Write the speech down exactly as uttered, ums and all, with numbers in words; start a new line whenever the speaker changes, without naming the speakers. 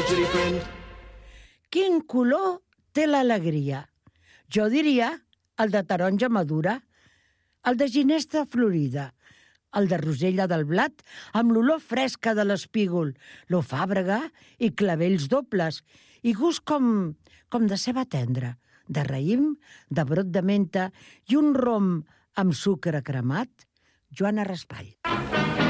Quin color té l'alegria? Jo diria el de taronja madura, el de ginesta florida, el de rosella del blat amb l'olor fresca de l'espígol, l'ofàbrega i clavells dobles, i gust com, com de ceba tendra, de raïm, de brot de menta i un rom amb sucre cremat. Joana Raspall.